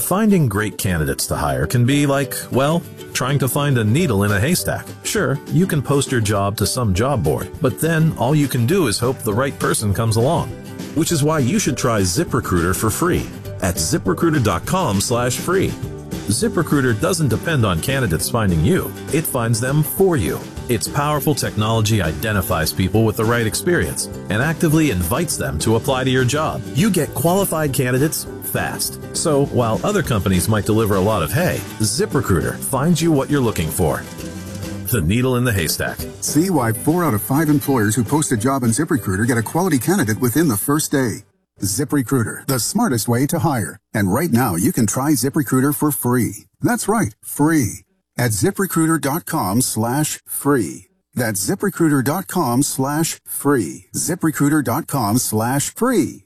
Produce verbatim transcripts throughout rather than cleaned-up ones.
Finding great candidates to hire can be like, well, trying to find a needle in a haystack. Sure, you can post your job to some job board, but then all you can do is hope the right person comes along. Which is why you should try ZipRecruiter for free at ZipRecruiter.com slash free. ZipRecruiter doesn't depend on candidates finding you. It finds them for you. Its powerful technology identifies people with the right experience and actively invites them to apply to your job. You get qualified candidates fast. So while other companies might deliver a lot of hay, ZipRecruiter finds you what you're looking for. The needle in the haystack. See why four out of five employers who post a job on ZipRecruiter get a quality candidate within the first day. ZipRecruiter, the smartest way to hire. And right now, you can try ZipRecruiter for free. That's right, free. At ZipRecruiter.com slash free. That's ZipRecruiter.com slash free. ZipRecruiter.com slash free.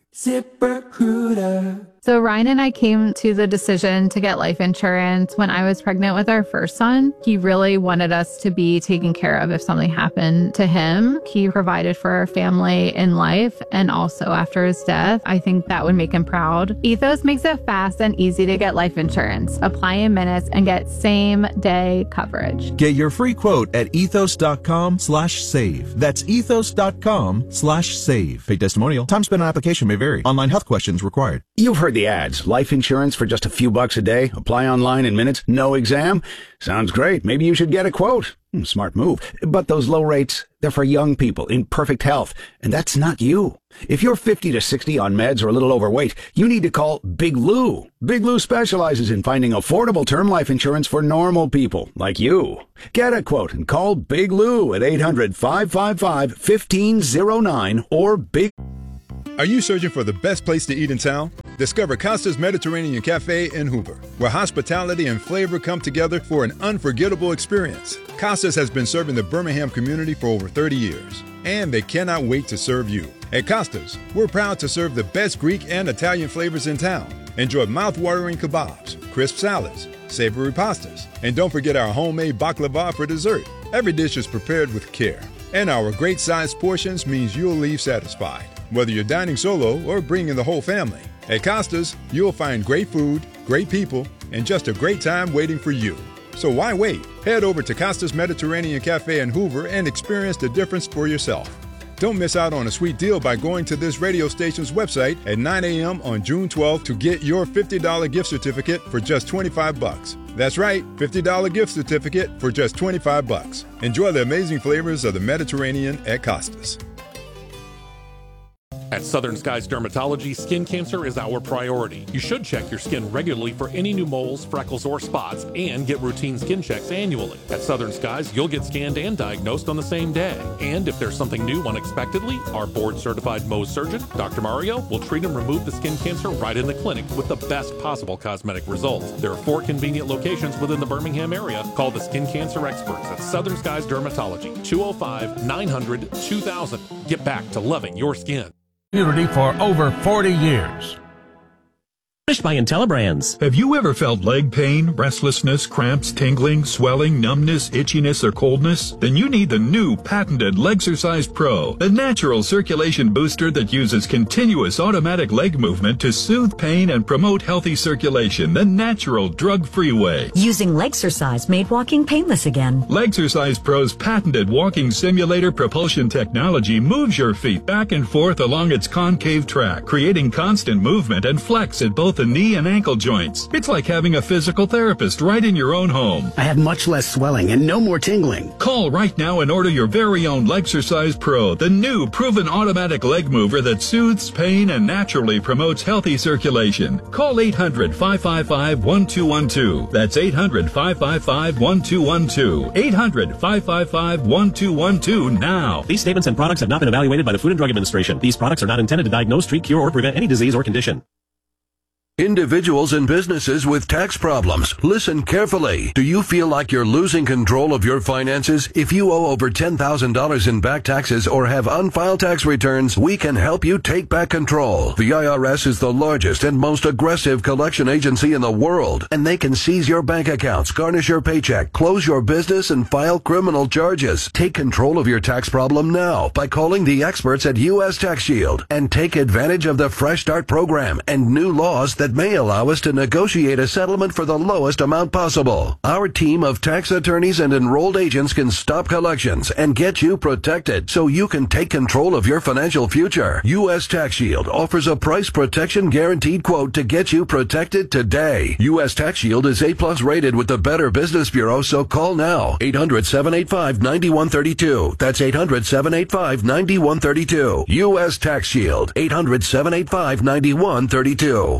ZipRecruiter. So Ryan and I came to the decision to get life insurance when I was pregnant with our first son. He really wanted us to be taken care of if something happened to him. He provided for our family in life and also after his death. I think that would make him proud. Ethos makes it fast and easy to get life insurance. Apply in minutes and get same day coverage. Get your free quote at ethos.com slash save. That's ethos.com slash save. Paid testimonial. Time spent on application may vary. Online health questions required. You've heard the ads. Life insurance for just a few bucks a day. Apply online in minutes. No exam. Sounds great. Maybe you should get a quote. Hmm, smart move. But those low rates, they're for young people in perfect health. And that's not you. If you're fifty to sixty on meds or a little overweight, you need to call Big Lou. Big Lou specializes in finding affordable term life insurance for normal people like you. Get a quote and call Big Lou at eight hundred, five five five, one five zero nine or Big... Are you searching for the best place to eat in town? Discover Costa's Mediterranean Cafe in Hoover, where hospitality and flavor come together for an unforgettable experience. Costa's has been serving the Birmingham community for over thirty years, and they cannot wait to serve you. At Costa's, we're proud to serve the best Greek and Italian flavors in town. Enjoy mouth-watering kebabs, crisp salads, savory pastas, and don't forget our homemade baklava for dessert. Every dish is prepared with care, and our great-sized portions means you'll leave satisfied, whether you're dining solo or bringing the whole family. At Costa's, you'll find great food, great people, and just a great time waiting for you. So why wait? Head over to Costa's Mediterranean Cafe in Hoover and experience the difference for yourself. Don't miss out on a sweet deal by going to this radio station's website at nine a.m. on June twelfth to get your fifty dollars gift certificate for just twenty-five bucks. That's right, fifty dollars gift certificate for just twenty-five bucks. Enjoy the amazing flavors of the Mediterranean at Costa's. At Southern Skies Dermatology, skin cancer is our priority. You should check your skin regularly for any new moles, freckles, or spots, and get routine skin checks annually. At Southern Skies, you'll get scanned and diagnosed on the same day. And if there's something new unexpectedly, our board-certified Mohs surgeon, Doctor Mario, will treat and remove the skin cancer right in the clinic with the best possible cosmetic results. There are four convenient locations within the Birmingham area. Call the skin cancer experts at Southern Skies Dermatology, two oh five, nine hundred, two thousand. Get back to loving your skin. Community for over forty years. Finished by IntelliBrands. Have you ever felt leg pain, restlessness, cramps, tingling, swelling, numbness, itchiness, or coldness? Then you need the new patented Legsercise Pro, the natural circulation booster that uses continuous automatic leg movement to soothe pain and promote healthy circulation the natural drug-free way. Using Legsercise made walking painless again. Legsercise Pro's patented walking simulator propulsion technology moves your feet back and forth along its concave track, creating constant movement and flex at both the knee and ankle joints. It's like having a physical therapist right in your own home. I have much less swelling and no more tingling. Call right now and order your very own Legsercise Pro, the new proven automatic leg mover that soothes pain and naturally promotes healthy circulation. Call eight hundred, five five five, one two one two. That's eight hundred, five five five, one two one two. eight hundred, five five five, one two one two now. These statements and products have not been evaluated by the Food and Drug Administration. These products are not intended to diagnose, treat, cure, or prevent any disease or condition. Individuals and businesses with tax problems, listen carefully. Do you feel like you're losing control of your finances? If you owe over ten thousand dollars in back taxes or have unfiled tax returns, we can help you take back control. The I R S is the largest and most aggressive collection agency in the world, and they can seize your bank accounts, garnish your paycheck, close your business, and file criminal charges. Take control of your tax problem now by calling the experts at U S Tax Shield and take advantage of the Fresh Start program and new laws that that may allow us to negotiate a settlement for the lowest amount possible. Our team of tax attorneys and enrolled agents can stop collections and get you protected so you can take control of your financial future. U S Tax Shield offers a price protection guaranteed quote to get you protected today. U S Tax Shield is A plus rated with the Better Business Bureau, so call now. eight hundred, seven eight five, nine one three two. That's eight hundred, seven eight five, nine one three two. U S Tax Shield. eight hundred, seven eight five, nine one three two.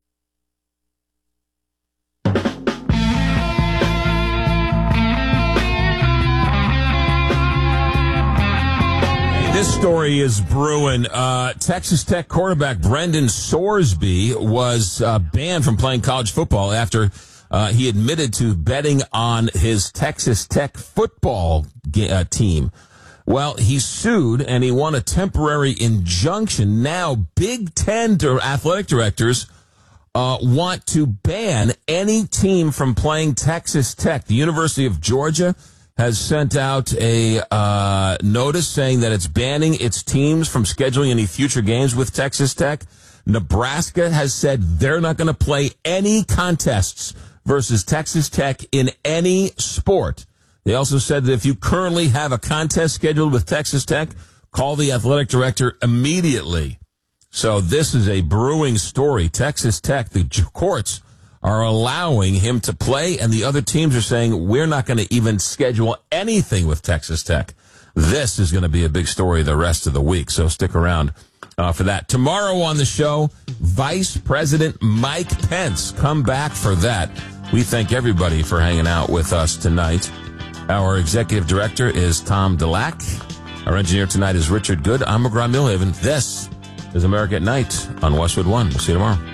This story is brewing. Uh, Texas Tech quarterback Brendan Sorsby was uh, banned from playing college football after uh, he admitted to betting on his Texas Tech football ga- uh, team. Well, he sued and he won a temporary injunction. Now, Big Ten athletic directors uh, want to ban any team from playing Texas Tech. The University of Georgia has sent out a uh, notice saying that it's banning its teams from scheduling any future games with Texas Tech. Nebraska has said they're not going to play any contests versus Texas Tech in any sport. They also said that if you currently have a contest scheduled with Texas Tech, call the athletic director immediately. So this is a brewing story. Texas Tech, the courts are allowing him to play, and the other teams are saying, we're not going to even schedule anything with Texas Tech. This is going to be a big story the rest of the week, so stick around uh, for that. Tomorrow on the show, Vice President Mike Pence. Come back for that. We thank everybody for hanging out with us tonight. Our executive director is Tom Delac. Our engineer tonight is Richard Good. I'm McGraw Millhaven. This is America at Night on Westwood One. We'll see you tomorrow.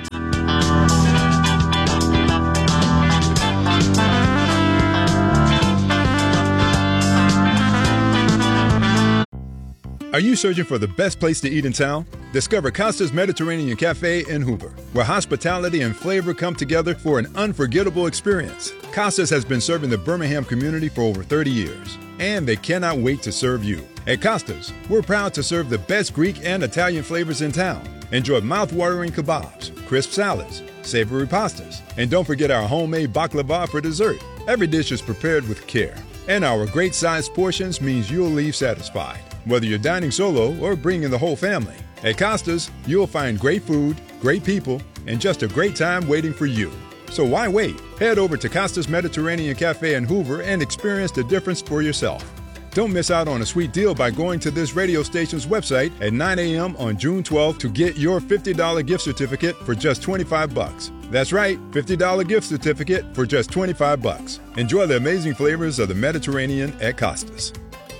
Are you searching for the best place to eat in town? Discover Costa's Mediterranean Cafe in Hoover, where hospitality and flavor come together for an unforgettable experience. Costa's has been serving the Birmingham community for over thirty years, and they cannot wait to serve you. At Costa's, we're proud to serve the best Greek and Italian flavors in town. Enjoy mouth-watering kebabs, crisp salads, savory pastas, and don't forget our homemade baklava for dessert. Every dish is prepared with care, and our great-sized portions means you'll leave satisfied, whether you're dining solo or bringing the whole family. At Costa's, you'll find great food, great people, and just a great time waiting for you. So why wait? Head over to Costa's Mediterranean Cafe in Hoover and experience the difference for yourself. Don't miss out on a sweet deal by going to this radio station's website at nine a.m. on June twelfth to get your fifty dollars gift certificate for just twenty-five bucks. That's right, fifty dollars gift certificate for just twenty-five bucks. Enjoy the amazing flavors of the Mediterranean at Costa's.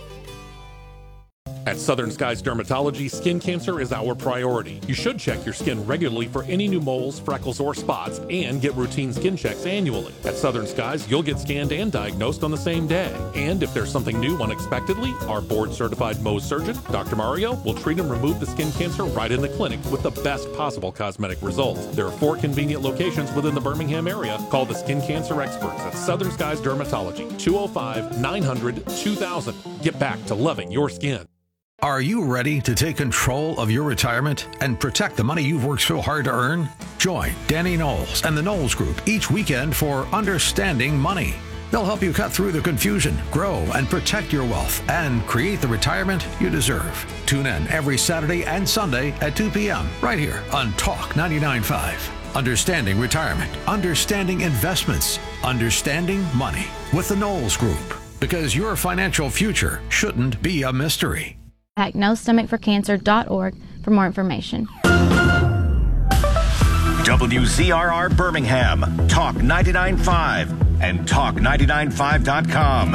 At Southern Skies Dermatology, skin cancer is our priority. You should check your skin regularly for any new moles, freckles, or spots, and get routine skin checks annually. At Southern Skies, you'll get scanned and diagnosed on the same day. And if there's something new unexpectedly, our board-certified Mohs surgeon, Doctor Mario, will treat and remove the skin cancer right in the clinic with the best possible cosmetic results. There are four convenient locations within the Birmingham area. Call the skin cancer experts at Southern Skies Dermatology, two oh five, nine hundred, two thousand. Get back to loving your skin. Are you ready to take control of your retirement and protect the money you've worked so hard to earn? Join Danny Knowles and the Knowles Group each weekend for Understanding Money. They'll help you cut through the confusion, grow and protect your wealth, and create the retirement you deserve. Tune in every Saturday and Sunday at two p.m. right here on Talk ninety-nine point five. Understanding Retirement, Understanding Investments, Understanding Money with the Knowles Group. Because your financial future shouldn't be a mystery. Contact no stomach for cancer dot org for more information. W Z R R Birmingham, Talk ninety-nine point five, and talk ninety-nine point five dot com.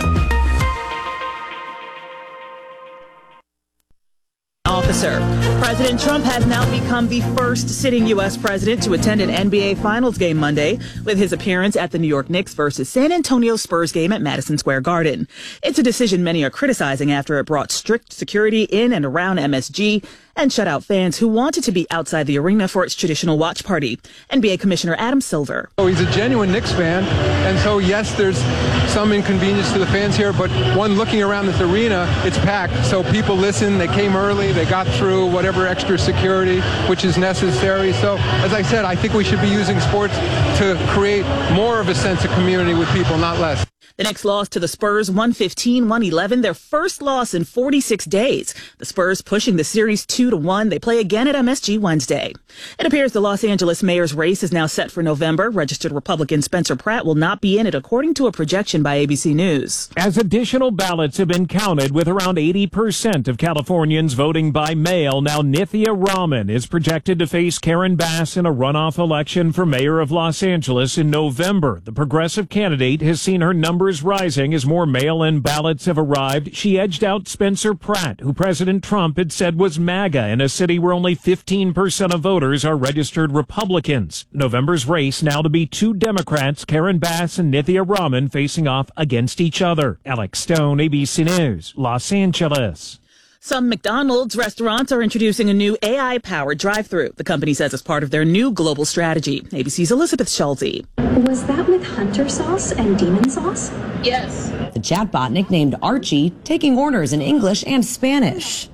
Officer. President Trump has now become the first sitting U S president to attend an N B A Finals game Monday with his appearance at the New York Knicks versus San Antonio Spurs game at Madison Square Garden. It's a decision many are criticizing after it brought strict security in and around M S G and shut out fans who wanted to be outside the arena for its traditional watch party. N B A Commissioner Adam Silver. Oh, he's a genuine Knicks fan, and so yes, there's some inconvenience to the fans here, but one looking around this arena, it's packed, so people listen, they came early, they got through whatever extra security which is necessary. So, as I said, I think we should be using sports to create more of a sense of community with people, not less. The Knicks lost to the Spurs one fifteen to one eleven, their first loss in forty-six days. The Spurs pushing the series two to one. They play again at M S G Wednesday. It appears the Los Angeles mayor's race is now set for November. Registered Republican Spencer Pratt will not be in it, according to a projection by A B C News. As additional ballots have been counted, with around eighty percent of Californians voting by mail, now Nithya Raman is projected to face Karen Bass in a runoff election for mayor of Los Angeles in November. The progressive candidate has seen her numbers rising as more mail-in ballots have arrived. She edged out Spencer Pratt, who President Trump had said was MAGA in a city where only fifteen percent of voters are registered Republicans. November's race now to be two Democrats, Karen Bass and Nithya Raman, facing off against each other. Alex Stone, A B C News, Los Angeles. Some McDonald's restaurants are introducing a new A I-powered drive-thru. The company says as part of their new global strategy. A B C's Elizabeth Schulte. Was that with Hunter sauce and demon sauce? Yes. The chatbot, nicknamed Archie, taking orders in English and Spanish.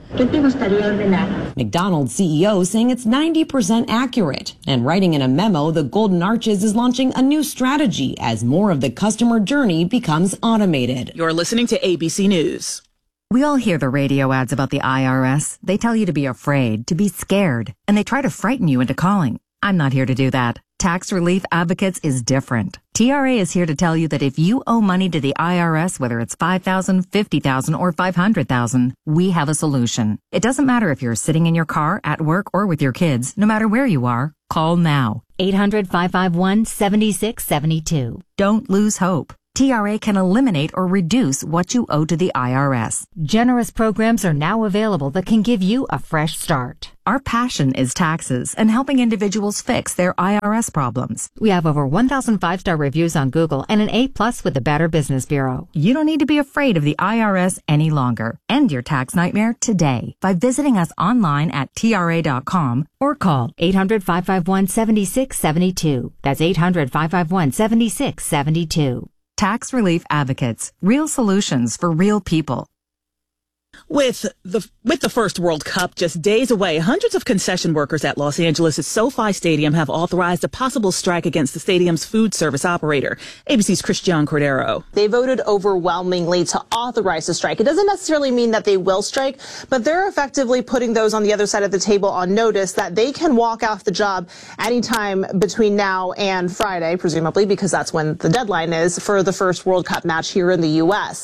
McDonald's C E O saying it's ninety percent accurate. And writing in a memo, the Golden Arches is launching a new strategy as more of the customer journey becomes automated. You're listening to A B C News. We all hear the radio ads about the I R S. They tell you to be afraid, to be scared, and they try to frighten you into calling. I'm not here to do that. Tax Relief Advocates is different. T R A is here to tell you that if you owe money to the I R S, whether it's five thousand dollars, fifty thousand dollars, or five hundred thousand dollars, we have a solution. It doesn't matter if you're sitting in your car, at work, or with your kids. No matter where you are, call now. eight hundred, five five one, seven six seven two. Don't lose hope. T R A can eliminate or reduce what you owe to the I R S. Generous programs are now available that can give you a fresh start. Our passion is taxes and helping individuals fix their I R S problems. We have over one thousand five-star reviews on Google and an A plus with the Better Business Bureau. You don't need to be afraid of the I R S any longer. End your tax nightmare today by visiting us online at T R A dot com or call eight hundred, five five one, seven six seven two. That's eight hundred, five five one, seven six seven two. Tax Relief Advocates. Real solutions for real people. With the with the first World Cup just days away, hundreds of concession workers at Los Angeles' SoFi Stadium have authorized a possible strike against the stadium's food service operator. A B C's Christian Cordero. They voted overwhelmingly to authorize the strike. It doesn't necessarily mean that they will strike, but they're effectively putting those on the other side of the table on notice that they can walk off the job anytime between now and Friday, presumably, because that's when the deadline is for the first World Cup match here in the U S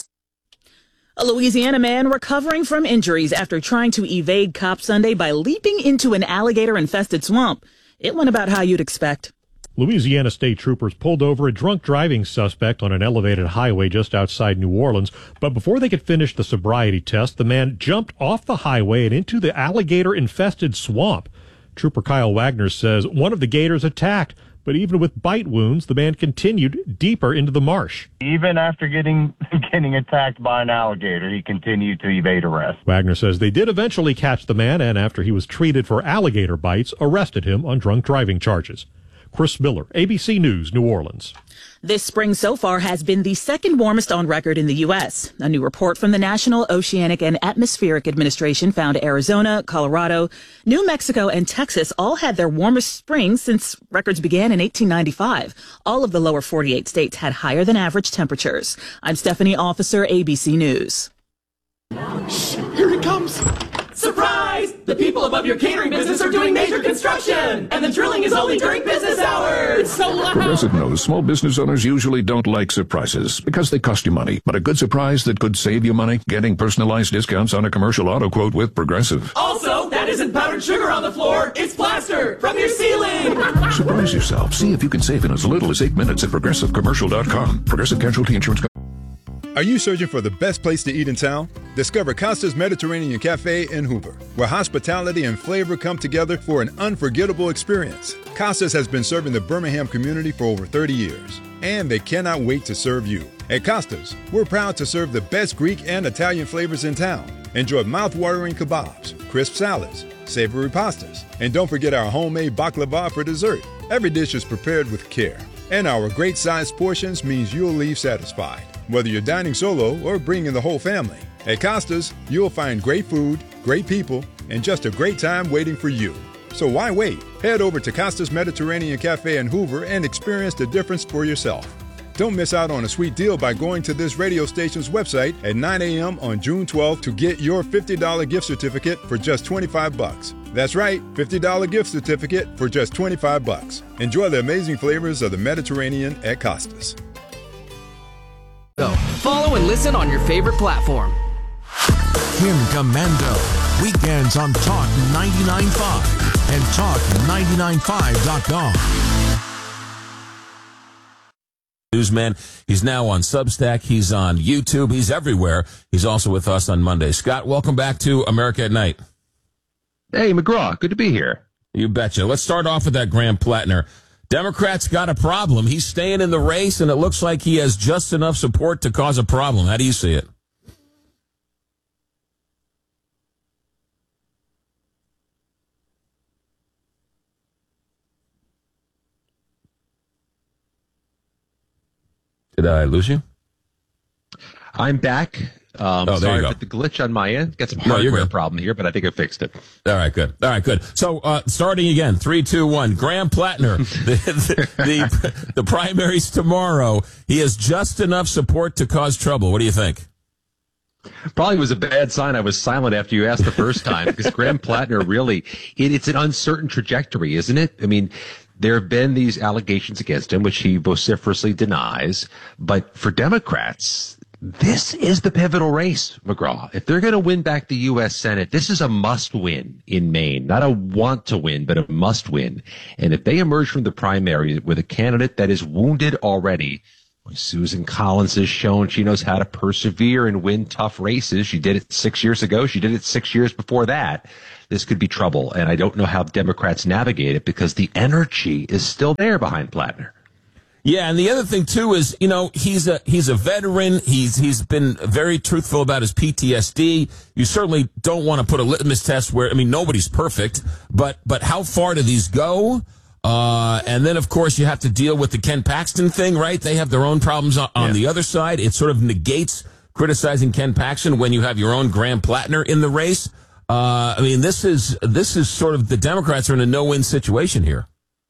A Louisiana man recovering from injuries after trying to evade cops Sunday by leaping into an alligator-infested swamp. It went about how you'd expect. Louisiana state troopers pulled over a drunk driving suspect on an elevated highway just outside New Orleans. But before they could finish the sobriety test, the man jumped off the highway and into the alligator-infested swamp. Trooper Kyle Wagner says one of the gators attacked. But even with bite wounds, the man continued deeper into the marsh. Even after getting getting attacked by an alligator, he continued to evade arrest. Wagner says they did eventually catch the man, and after he was treated for alligator bites, arrested him on drunk driving charges. Chris Miller, A B C News, New Orleans. This spring so far has been the second warmest on record in the U S. A new report from the National Oceanic and Atmospheric Administration found Arizona, Colorado, New Mexico, and Texas all had their warmest springs since records began in eighteen ninety-five. All of the lower forty-eight states had higher than average temperatures. I'm Stephanie Officer, A B C News. Shh, here it comes. Surprise! The people above your catering business are doing major construction, and the drilling is only during business hours. It's so loud. Progressive knows small business owners usually don't like surprises because they cost you money. But a good surprise that could save you money? Getting personalized discounts on a commercial auto quote with Progressive. Also, that isn't powdered sugar on the floor. It's plaster from your ceiling. Surprise yourself. See if you can save in as little as eight minutes at progressive commercial dot com. Progressive Casualty Insurance Company. Are you searching for the best place to eat in town? Discover Costa's Mediterranean Cafe in Hoover, where hospitality and flavor come together for an unforgettable experience. Costa's has been serving the Birmingham community for over thirty years, and they cannot wait to serve you. At Costa's, we're proud to serve the best Greek and Italian flavors in town. Enjoy mouth-watering kebabs, crisp salads, savory pastas. And don't forget our homemade baklava for dessert. Every dish is prepared with care. And our great sized portions means you'll leave satisfied, whether you're dining solo or bringing the whole family. At Costa's, you'll find great food, great people, and just a great time waiting for you. So why wait? Head over to Costa's Mediterranean Cafe in Hoover and experience the difference for yourself. Don't miss out on a sweet deal by going to this radio station's website at nine a.m. on June twelfth to get your fifty dollars gift certificate for just twenty-five bucks. That's right, fifty dollars gift certificate for just twenty-five bucks. Enjoy the amazing flavors of the Mediterranean at Costa's. Follow and listen on your favorite platform. Kim Commando, weekends on Talk ninety-nine point five and talk ninety-nine five dot com. Newsman. He's now on Substack. He's on YouTube. He's everywhere. He's also with us on Monday. Scott, welcome back to America at Night. Hey, McGraw. Good to be here. You betcha. Let's start off with that Graham Plattner. Democrats got a problem. He's staying in the race, and it looks like he has just enough support to cause a problem. How do you see it? Did I lose you? I'm back. Um, oh, there sorry you go. for the glitch on my end. Got some No, you're hardware good. problem here, but I think I fixed it. All right, good. All right, good. So, uh, starting again, three, two, one. Graham Plattner, the, the, the, the primaries tomorrow. He has just enough support to cause trouble. What do you think? Probably was a bad sign I was silent after you asked the first time, because Graham Plattner really, it, it's an uncertain trajectory, isn't it? I mean, there have been these allegations against him, which he vociferously denies. But for Democrats, this is the pivotal race, McGraw. If they're going to win back the U S Senate, this is a must win in Maine. Not a want to win, but a must win. And if they emerge from the primary with a candidate that is wounded already, Susan Collins has shown she knows how to persevere and win tough races. She did it six years ago. She did it six years before that. This could be trouble. And I don't know how Democrats navigate it because the energy is still there behind Plattner. Yeah, and the other thing too is, you know, he's a he's a veteran. He's he's been very truthful about his P T S D. You certainly don't want to put a litmus test where, I mean, nobody's perfect, but but how far do these go? Uh, and then, of course, you have to deal with the Ken Paxton thing, right? They have their own problems on, on yeah. the other side. It sort of negates criticizing Ken Paxton when you have your own Graham Plattner in the race. Uh, I mean, this is this is sort of the Democrats are in a no-win situation here.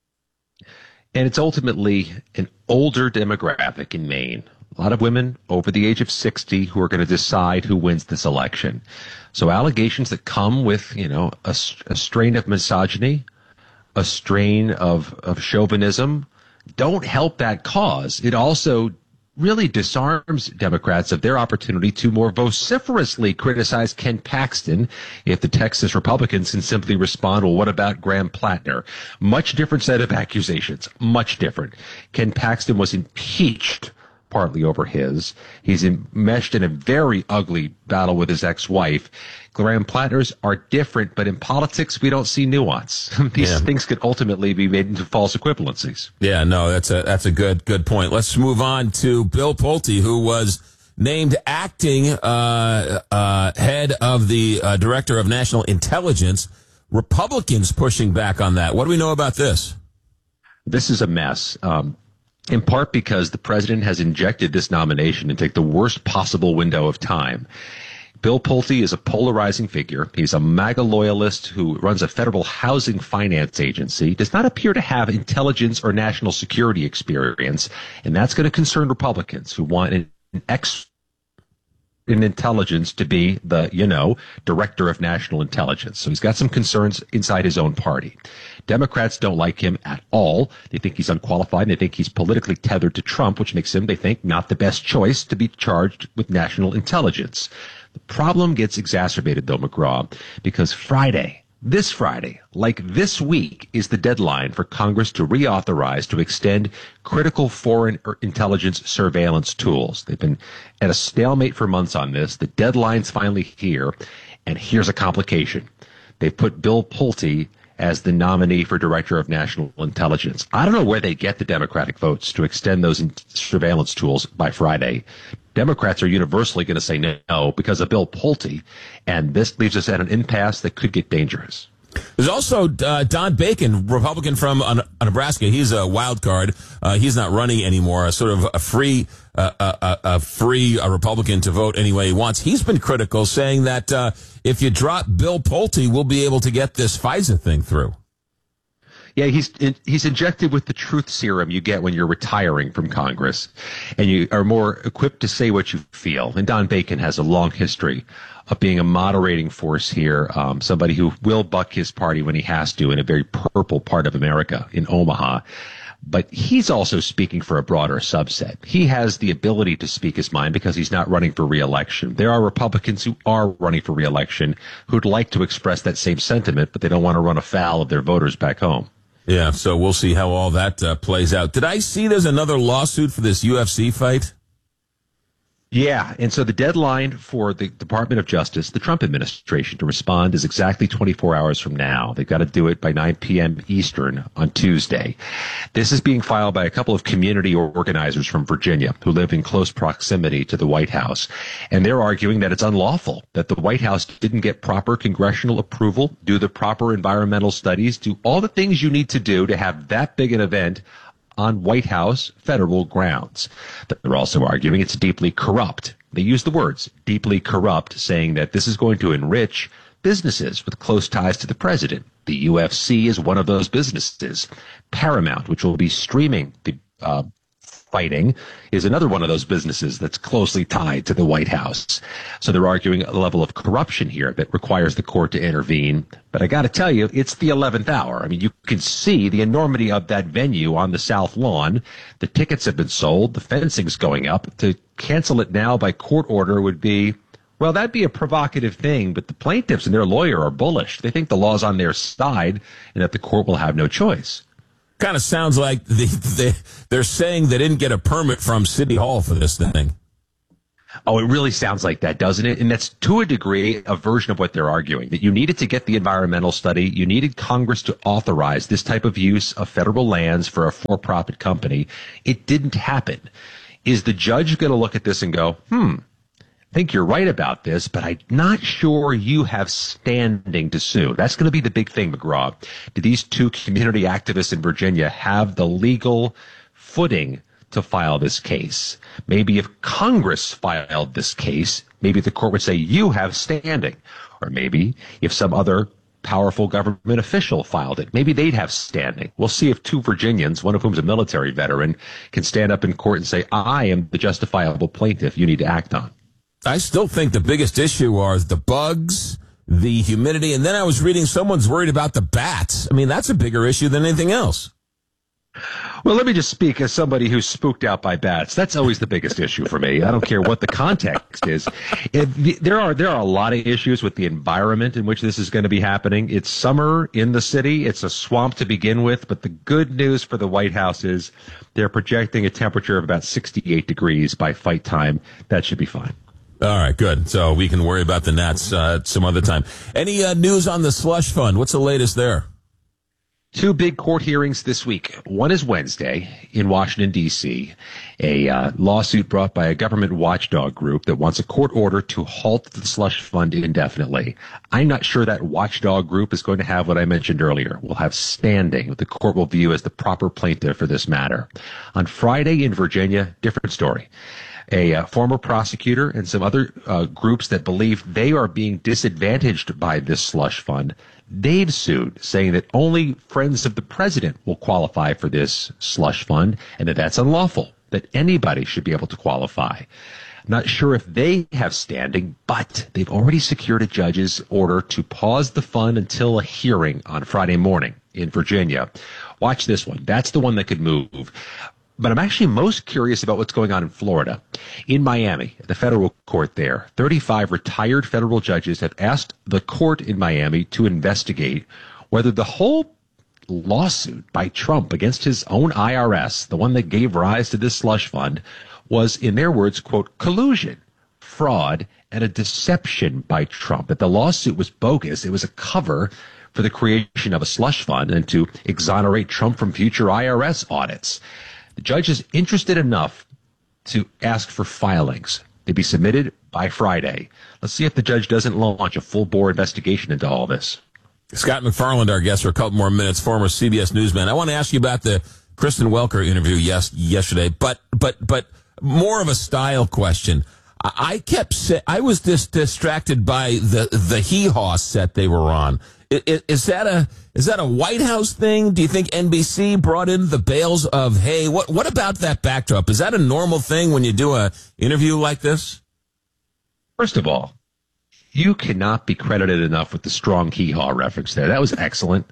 And it's ultimately an older demographic in Maine. A lot of women over the age of sixty who are going to decide who wins this election. So allegations that come with, you know, a, a strain of misogyny, a strain of, of chauvinism, don't help that cause. It also really disarms Democrats of their opportunity to more vociferously criticize Ken Paxton if the Texas Republicans can simply respond, well, what about Graham Plattner? Much different set of accusations. Much different. Ken Paxton was impeached partly over his. He's enmeshed in a very ugly battle with his ex-wife. Graham Plattner's are different, but in politics, we don't see nuance. These yeah. things could ultimately be made into false equivalencies. Yeah, no, that's a that's a good good point. Let's move on to Bill Pulte, who was named acting uh, uh, head of the uh, Director of National Intelligence. Republicans pushing back on that. What do we know about this? This is a mess. Um, in part because the president has injected this nomination and take the worst possible window of time. Bill Pulte is a polarizing figure. He's a MAGA loyalist who runs a federal housing finance agency, does not appear to have intelligence or national security experience, and that's going to concern Republicans who want an ex in intelligence to be the, you know, director of national intelligence. So he's got some concerns inside his own party. Democrats don't like him at all. They think he's unqualified, and they think he's politically tethered to Trump, which makes him, they think, not the best choice to be charged with national intelligence. The problem gets exacerbated, though, McGraw, because Friday, this Friday, like this week, is the deadline for Congress to reauthorize to extend critical foreign intelligence surveillance tools. They've been at a stalemate for months on this. The deadline's finally here, and here's a complication. They've put Bill Pulte as the nominee for Director of National Intelligence. I don't know where they get the Democratic votes to extend those surveillance tools by Friday. Democrats are universally going to say no because of Bill Pulte, and this leaves us at an impasse that could get dangerous. There's also uh, Don Bacon, Republican from uh, Nebraska. He's a wild card. Uh, he's not running anymore. A sort of a free, uh, a, a free a Republican to vote any way he wants. He's been critical, saying that uh, if you drop Bill Pulte, we'll be able to get this FISA thing through. Yeah, he's he's injected with the truth serum you get when you're retiring from Congress, and you are more equipped to say what you feel. And Don Bacon has a long history of being a moderating force here, um, somebody who will buck his party when he has to in a very purple part of America, in Omaha. But he's also speaking for a broader subset. He has the ability to speak his mind because he's not running for re-election. There are Republicans who are running for re-election who'd like to express that same sentiment, but they don't want to run afoul of their voters back home. Yeah, so we'll see how all that uh, plays out. Did I see there's another lawsuit for this U F C fight? Yeah, and so the deadline for the Department of Justice, the Trump administration, to respond is exactly twenty-four hours from now. They've got to do it by nine p.m. Eastern on Tuesday. This is being filed by a couple of community organizers from Virginia who live in close proximity to the White House. And they're arguing that it's unlawful, that the White House didn't get proper congressional approval, do the proper environmental studies, do all the things you need to do to have that big an event on White House federal grounds. They're also arguing it's deeply corrupt. They use the words deeply corrupt, saying that this is going to enrich businesses with close ties to the president. The U F C is one of those businesses. Paramount, which will be streaming the uh, fighting, is another one of those businesses that's closely tied to the White House. So they're arguing a level of corruption here that requires the court to intervene. But I got to tell you, it's the eleventh hour. I mean, you can see the enormity of that venue on the South Lawn. The tickets have been sold. The fencing's going up. To cancel it now by court order would be, well, that'd be a provocative thing. But the plaintiffs and their lawyer are bullish. They think the law's on their side and that the court will have no choice. Kind of sounds like the, the, they're saying they didn't get a permit from City Hall for this thing. Oh, it really sounds like that, doesn't it? And that's to a degree a version of what they're arguing, that you needed to get the environmental study. You needed Congress to authorize this type of use of federal lands for a for-profit company. It didn't happen. Is the judge going to look at this and go, hmm, I think you're right about this, but I'm not sure you have standing to sue? That's going to be the big thing, McGraw. Do these two community activists in Virginia have the legal footing to file this case? Maybe if Congress filed this case, maybe the court would say you have standing. Or maybe if some other powerful government official filed it, maybe they'd have standing. We'll see if two Virginians, one of whom's a military veteran, can stand up in court and say, I am the justifiable plaintiff you need to act on. I still think the biggest issue are the bugs, the humidity, and then I was reading someone's worried about the bats. I mean, that's a bigger issue than anything else. Well, let me just speak as somebody who's spooked out by bats. That's always the biggest issue for me. I don't care what the context is. If the, there are there are a lot of issues with the environment in which this is going to be happening. It's summer in the city. It's a swamp to begin with. But the good news for the White House is they're projecting a temperature of about sixty-eight degrees by fight time. That should be fine. All right, good. So we can worry about the Nats uh, some other time. Any uh, news on the slush fund? What's the latest there? Two big court hearings this week. One is Wednesday in Washington, D C, a uh, lawsuit brought by a government watchdog group that wants a court order to halt the slush fund indefinitely. I'm not sure that watchdog group is going to have what I mentioned earlier. We'll have standing. The court will view as the proper plaintiff for this matter. On Friday in Virginia, different story. A uh, former prosecutor and some other uh, groups that believe they are being disadvantaged by this slush fund, they've sued, saying that only friends of the president will qualify for this slush fund and that that's unlawful, that anybody should be able to qualify. Not sure if they have standing, but they've already secured a judge's order to pause the fund until a hearing on Friday morning in Virginia. Watch this one. That's the one that could move. But I'm actually most curious about what's going on in Florida. In Miami, the federal court there, thirty-five retired federal judges have asked the court in Miami to investigate whether the whole lawsuit by Trump against his own I R S, the one that gave rise to this slush fund, was, in their words, quote, collusion, fraud, and a deception by Trump. That the lawsuit was bogus. It was a cover for the creation of a slush fund and to exonerate Trump from future I R S audits. The judge is interested enough to ask for filings. They'd be submitted by Friday. Let's see if the judge doesn't launch a full-bore investigation into all this. Scott McFarland, our guest for a couple more minutes, former C B S newsman. I want to ask you about the Kristen Welker interview yes, yesterday, but but but more of a style question. I kept say, I was just distracted by the the hee-haw set they were on. Is, is that a is that a White House thing? Do you think N B C brought in the bales of hay? What what about that backdrop? Is that a normal thing when you do a interview like this? First of all, you cannot be credited enough with the strong hee-haw reference there. That was excellent.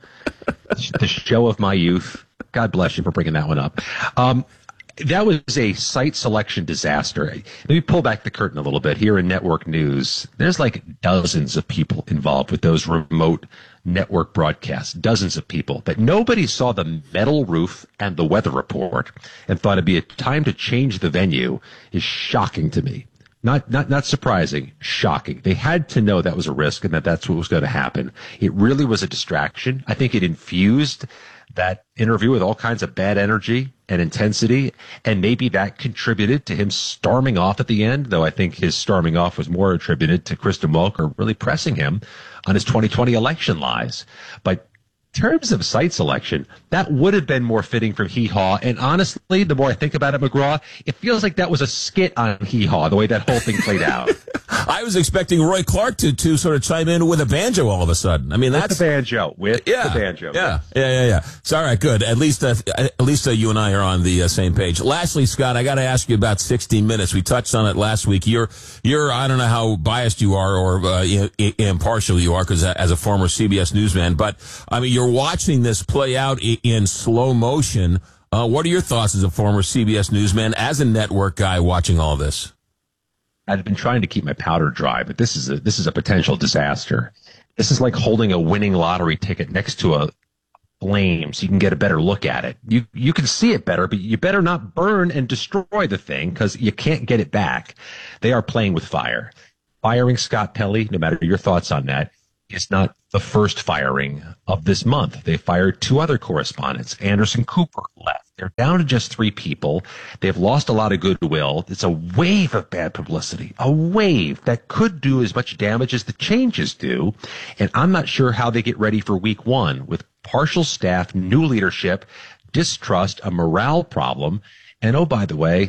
The show of my youth. God bless you for bringing that one up. Um, that was a site selection disaster. Let me pull back the curtain a little bit. Here in network news, there's like dozens of people involved with those remote network broadcasts, dozens of people. That nobody saw the metal roof and the weather report and thought it'd be a time to change the venue is shocking to me. Not, not, not surprising, shocking. They had to know that was a risk and that that's what was going to happen. It really was a distraction. I think it infused that interview with all kinds of bad energy and intensity, and maybe that contributed to him storming off at the end, though I think his storming off was more attributed to Kristen Welker really pressing him on his twenty twenty election lies. But in terms of site selection, that would have been more fitting from Hee Haw. And honestly, the more I think about it, McGraw, it feels like that was a skit on Hee Haw, the way that whole thing played out. I was expecting Roy Clark to, to sort of chime in with a banjo all of a sudden. I mean, with that's the banjo. With yeah, the banjo. Yeah, yeah, yeah, yeah. So, all right, good. At least, uh, at least uh, you and I are on the uh, same page. Lastly, Scott, I got to ask you about sixty minutes. We touched on it last week. You're, you're. I don't know how biased you are or uh, impartial you are, because as a former C B S newsman, but I mean, you're watching this play out in slow motion. Uh, what are your thoughts as a former C B S newsman, as a network guy watching all this? I've been trying to keep my powder dry, but this is a this is a potential disaster. This is like holding a winning lottery ticket next to a flame so you can get a better look at it. You you can see it better, but you better not burn and destroy the thing because you can't get it back. They are playing with fire. Firing Scott Pelley, no matter your thoughts on that, is not the first firing of this month. They fired two other correspondents. Anderson Cooper left. They're down to just three people. They've lost a lot of goodwill. It's a wave of bad publicity, a wave that could do as much damage as the changes do. And I'm not sure how they get ready for week one with partial staff, new leadership, distrust, a morale problem. And oh, by the way,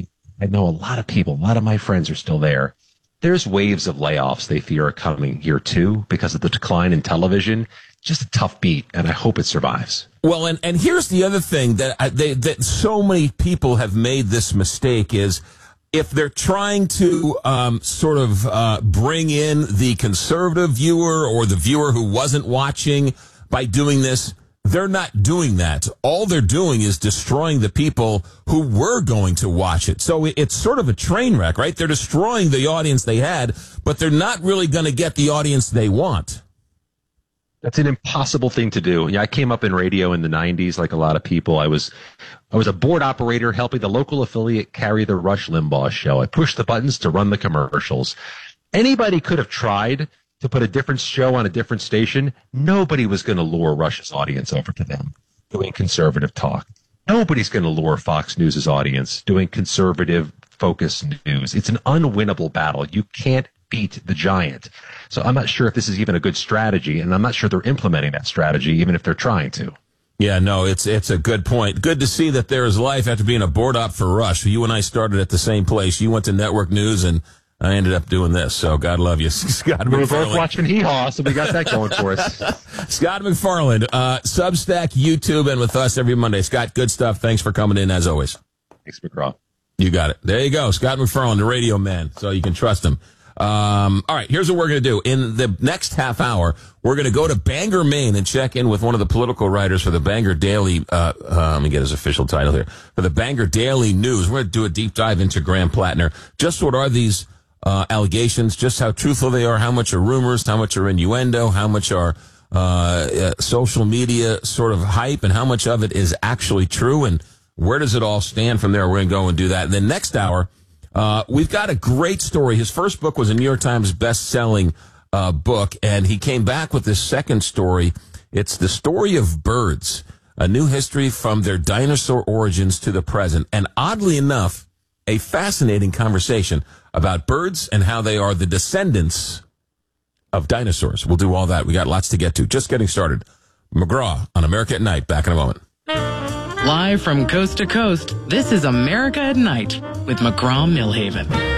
I know a lot of people, a lot of my friends are still there. There's waves of layoffs they fear are coming here too because of the decline in television. Just a tough beat, and I hope it survives. Well, and, and here's the other thing that I, they, that so many people have made this mistake is if they're trying to um, sort of uh, bring in the conservative viewer or the viewer who wasn't watching by doing this, they're not doing that. All they're doing is destroying the people who were going to watch it. So it's sort of a train wreck, right? They're destroying the audience they had, but they're not really going to get the audience they want. That's an impossible thing to do. Yeah, I came up in radio in the nineties, like a lot of people. I was, I was a board operator helping the local affiliate carry the Rush Limbaugh show. I pushed the buttons to run the commercials. Anybody could have tried to put a different show on a different station. Nobody was going to lure Rush's audience over to them doing conservative talk. Nobody's going to lure Fox News' audience doing conservative focus news. It's an unwinnable battle. You can't beat the giant. So I'm not sure if this is even a good strategy, and I'm not sure they're implementing that strategy, even if they're trying to. Yeah, no, it's it's a good point. Good to see that there is life after being a board op for Rush. You and I started at the same place. You went to Network News, and I ended up doing this. So God love you, Scott we McFarland. We're both watching Hee Haw, so we got that going for us. Scott McFarland, uh, Substack, YouTube, and with us every Monday. Scott, good stuff. Thanks for coming in, as always. Thanks, McGraw. You got it. There you go. Scott McFarland, the radio man, so you can trust him. Um, all right, here's what we're going to do. In the next half hour, we're going to go to Bangor, Maine, and check in with one of the political writers for the Bangor Daily, uh, uh, let me get his official title here, for the Bangor Daily News. We're going to do a deep dive into Graham Plattner. Just what are these uh, allegations, just how truthful they are, how much are rumors, how much are innuendo, how much are uh, uh, social media sort of hype, and how much of it is actually true, and where does it all stand from there? We're going to go and do that. And then next hour, Uh, we've got a great story. His first book was a New York Times best-selling uh, book, and he came back with this second story. It's the story of birds, a new history from their dinosaur origins to the present. And oddly enough, a fascinating conversation about birds and how they are the descendants of dinosaurs. We'll do all that. We got lots to get to. Just getting started. McGraw on America at Night. Back in a moment. Live from coast to coast, this is America at Night with McGraw Millhaven.